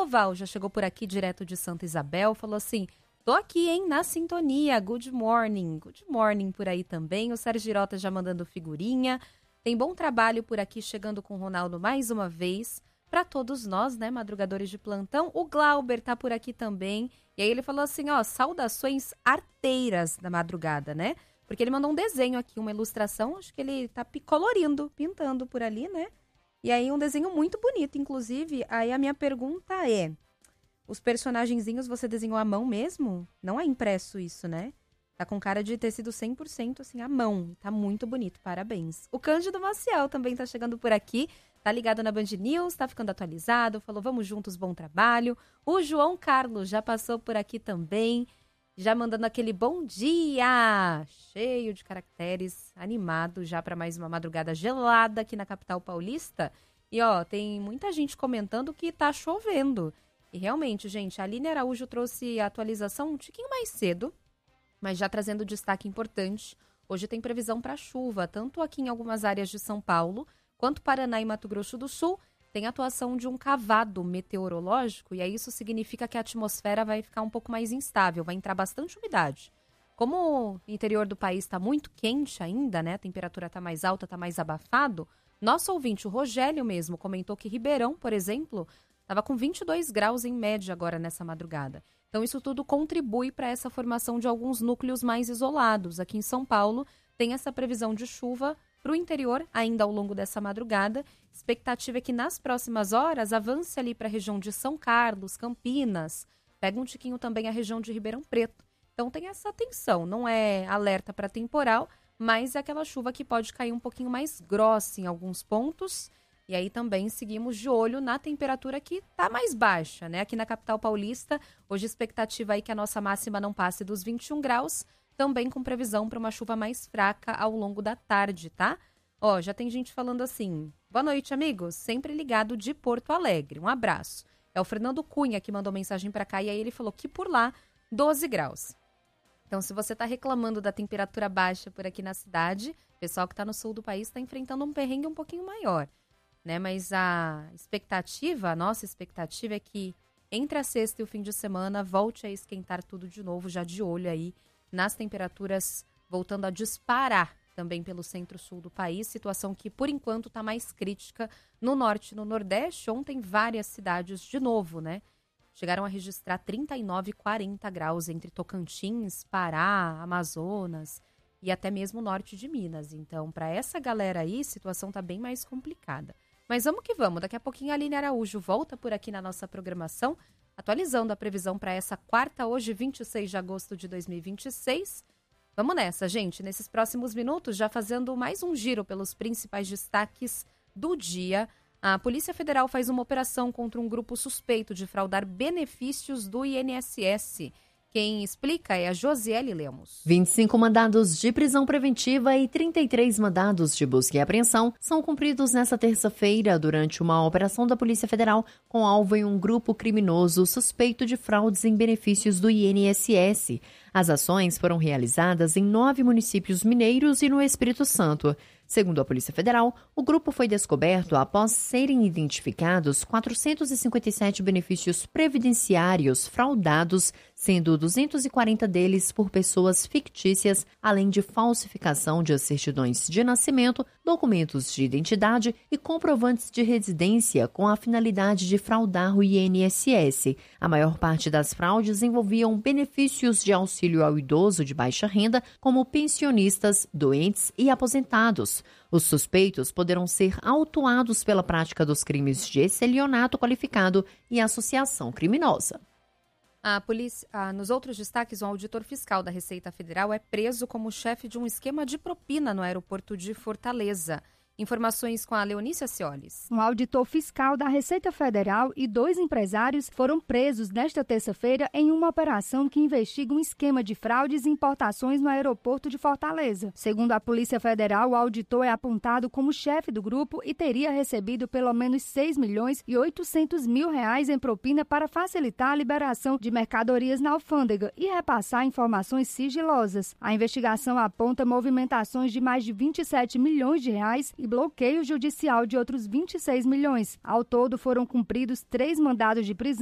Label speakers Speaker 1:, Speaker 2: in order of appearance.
Speaker 1: Sandoval já chegou por aqui direto de Santa Isabel, falou assim, tô aqui, hein, na sintonia, good morning por aí também. O Sérgio Girota já mandando figurinha. Tem bom trabalho por aqui, chegando com o Ronaldo mais uma vez. Para todos nós, né, madrugadores de plantão. O Glauber tá por aqui também. E aí ele falou assim, ó, saudações arteiras da madrugada, né? Porque ele mandou um desenho aqui, uma ilustração, acho que ele tá colorindo, pintando por ali, né? E aí um desenho muito bonito, inclusive. Aí a minha pergunta é, os personagenzinhos você desenhou à mão mesmo? Não é impresso isso, né? Tá com cara de ter sido 100% assim, à mão. Tá muito bonito, parabéns. O Cândido Maciel também tá chegando por aqui. Tá ligado na Band News, tá ficando atualizado, falou vamos juntos, bom trabalho. O João Carlos já passou por aqui também, já mandando aquele bom dia, cheio de caracteres, animado já para mais uma madrugada gelada aqui na capital paulista. E ó, tem muita gente comentando que tá chovendo. E realmente, gente, a Aline Araújo trouxe a atualização um tiquinho mais cedo, mas já trazendo destaque importante. Hoje tem previsão para chuva, tanto aqui em algumas áreas de São Paulo, quanto Paraná e Mato Grosso do Sul, tem atuação de um cavado meteorológico, e aí isso significa que a atmosfera vai ficar um pouco mais instável, vai entrar bastante umidade. Como o interior do país está muito quente ainda, né, a temperatura está mais alta, está mais abafado, nosso ouvinte, o Rogério mesmo, comentou que Ribeirão, por exemplo, estava com 22 graus em média agora nessa madrugada. Então isso tudo contribui para essa formação de alguns núcleos mais isolados. Aqui em São Paulo tem essa previsão de chuva para o interior, ainda ao longo dessa madrugada. Expectativa é que nas próximas horas avance ali para a região de São Carlos, Campinas, pega um tiquinho também a região de Ribeirão Preto. Então tem essa atenção, não é alerta para temporal, mas é aquela chuva que pode cair um pouquinho mais grossa em alguns pontos. E aí também seguimos de olho na temperatura que está mais baixa, né? Aqui na capital paulista, hoje expectativa aí que a nossa máxima não passe dos 21 graus, também com previsão para uma chuva mais fraca ao longo da tarde, tá? Ó, já tem gente falando assim, boa noite, amigos, sempre ligado de Porto Alegre, um abraço. É o Fernando Cunha que mandou mensagem para cá e aí ele falou que por lá, 12 graus. Então, se você está reclamando da temperatura baixa por aqui na cidade, o pessoal que está no sul do país está enfrentando um perrengue um pouquinho maior, né? Mas a nossa expectativa é que entre a sexta e o fim de semana volte a esquentar tudo de novo, já de olho aí nas temperaturas voltando a disparar também pelo centro-sul do país, situação que por enquanto está mais crítica no norte e no nordeste. Ontem várias cidades de novo, né? Chegaram a registrar 39 e 40 graus entre Tocantins, Pará, Amazonas e até mesmo o norte de Minas. Então, para essa galera aí, a situação está bem mais complicada. Mas vamos que vamos. Daqui a pouquinho a Aline Araújo volta por aqui na nossa programação, atualizando a previsão para essa quarta, hoje, 26 de agosto de 2026. Vamos nessa, gente. Nesses próximos minutos, já fazendo mais um giro pelos principais destaques do dia. A Polícia Federal faz uma operação contra um grupo suspeito de fraudar benefícios do INSS. Quem explica é a Josiele Lemos.
Speaker 2: 25 mandados de prisão preventiva e 33 mandados de busca e apreensão são cumpridos nesta terça-feira durante uma operação da Polícia Federal com alvo em um grupo criminoso suspeito de fraudes em benefícios do INSS. As ações foram realizadas em 9 municípios mineiros e no Espírito Santo. Segundo a Polícia Federal, o grupo foi descoberto após serem identificados 457 benefícios previdenciários fraudados, sendo 240 deles por pessoas fictícias, além de falsificação de certidões de nascimento, documentos de identidade e comprovantes de residência com a finalidade de fraudar o INSS. A maior parte das fraudes envolviam benefícios de auxílio ao idoso de baixa renda, como pensionistas, doentes e aposentados. Os suspeitos poderão ser autuados pela prática dos crimes de estelionato qualificado e associação criminosa.
Speaker 1: A polícia, nos outros destaques, um auditor fiscal da Receita Federal é preso como chefe de um esquema de propina no aeroporto de Fortaleza. Informações com a Leonícia Ciolis.
Speaker 3: Um auditor fiscal da Receita Federal e 2 empresários foram presos nesta terça-feira em uma operação que investiga um esquema de fraudes e importações no aeroporto de Fortaleza. Segundo a Polícia Federal, o auditor é apontado como chefe do grupo e teria recebido pelo menos R$6.800.000 em propina para facilitar a liberação de mercadorias na alfândega e repassar informações sigilosas. A investigação aponta movimentações de mais de R$27 milhões e bloqueio judicial de outros 26 milhões. Ao todo, foram cumpridos 3 mandados de prisão